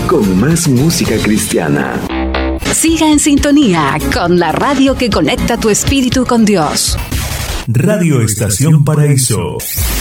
con más música cristiana. Siga en sintonía con la radio que conecta tu espíritu con Dios. Radio Estación Paraíso.